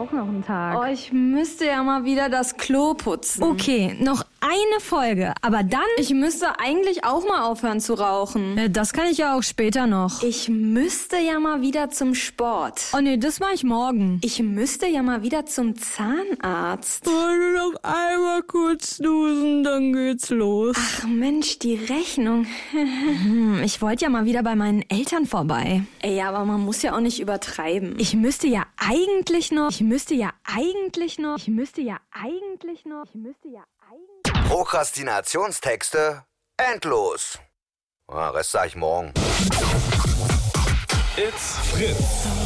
auch noch einen Tag. Oh, ich müsste ja mal wieder das Klo putzen. Okay, noch eine Folge, aber dann... Ich müsste eigentlich auch mal aufhören zu rauchen. Das kann ich ja auch später noch. Ich müsste ja mal wieder zum Sport. Oh nee, das mache ich morgen. Ich müsste ja mal wieder zum Zahnarzt. Nur noch einmal kurz snoosen, dann geht's los. Ach Mensch, die Rechnung. Ich wollte ja mal wieder bei meinen Eltern vorbei. Ey, aber man muss ja auch nicht übertreiben. Ich müsste ja eigentlich noch... Prokrastinationstexte endlos. Rest sag ich morgen. It's Fritz.